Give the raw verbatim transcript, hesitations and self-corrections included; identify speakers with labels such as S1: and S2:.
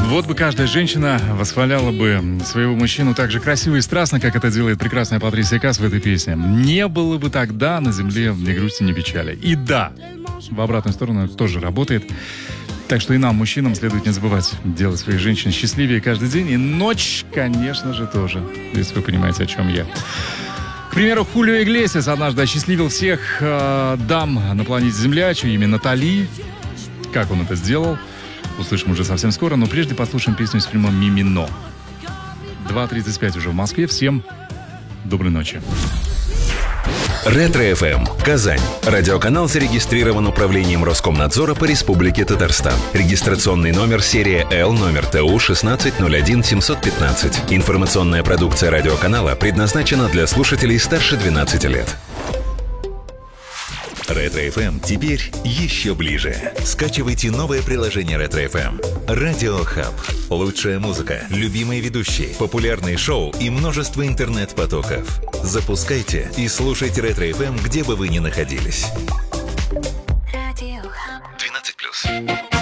S1: Вот бы каждая женщина восхваляла бы своего мужчину так же красиво и страстно, как это делает прекрасная Патрисия Каас в этой песне. Не было бы тогда на земле ни грусти, ни печали. И да, в обратную сторону это тоже работает. Так что и нам, мужчинам, следует не забывать делать своих женщин счастливее каждый день. И ночь, конечно же, тоже, если вы понимаете, о чем я. К примеру, Хулио Иглесиас однажды осчастливил всех э, дам на планете Земля, чье имя Натали. Как он это сделал, услышим уже совсем скоро, но прежде послушаем песню из фильма «Мимино». два тридцать пять уже в Москве. Всем доброй ночи.
S2: Ретро-эф эм, Казань. Радиоканал зарегистрирован управлением Роскомнадзора по Республике Татарстан. Регистрационный номер серия Л, номер Т У шестнадцать ноль один семьсот пятнадцать. Информационная продукция радиоканала предназначена для слушателей старше двенадцати лет. Ретро-эф эм теперь еще ближе. Скачивайте новое приложение Ретро-эф эм. Радио Хаб. Лучшая музыка, любимые ведущие, популярные шоу и множество интернет-потоков. Запускайте и слушайте Ретро-эф эм, где бы вы ни находились. двенадцать плюс.